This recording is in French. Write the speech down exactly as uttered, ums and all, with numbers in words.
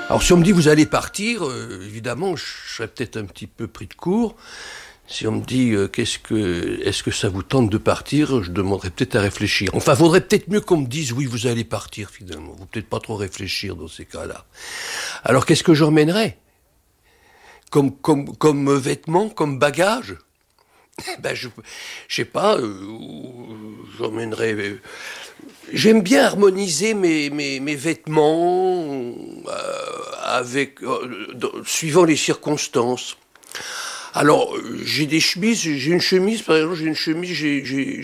Alors si on me dit vous allez partir, euh, évidemment, je serais peut-être un petit peu pris de court. Si on me dit euh, qu'est-ce que, est-ce que ça vous tente de partir, je demanderais peut-être à réfléchir. Enfin, faudrait peut-être mieux qu'on me dise oui, vous allez partir finalement. Vous peut-être pas trop réfléchir dans ces cas-là. Alors qu'est-ce que j'emmènerais comme comme comme vêtements, comme bagage? Ben je, je sais pas. Euh, j'emmènerais. Euh, J'aime bien harmoniser mes, mes, mes vêtements euh, avec, euh, dans, suivant les circonstances. Alors, j'ai des chemises, j'ai une chemise, par exemple, j'ai une chemise, j'ai, j'ai,